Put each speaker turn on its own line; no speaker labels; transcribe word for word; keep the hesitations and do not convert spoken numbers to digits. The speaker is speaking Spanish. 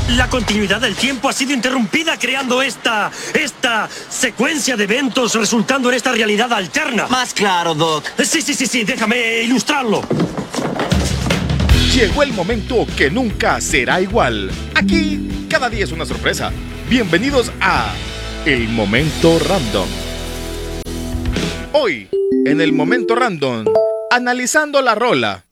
La continuidad del tiempo ha sido interrumpida creando esta... esta secuencia de eventos resultando en esta realidad alterna.
Más claro, Doc.
Sí, sí, sí, sí, déjame ilustrarlo.
Llegó el momento que nunca será igual. Aquí, cada día es una sorpresa. Bienvenidos a El Momento Random. Hoy, en El Momento Random, analizando la rola.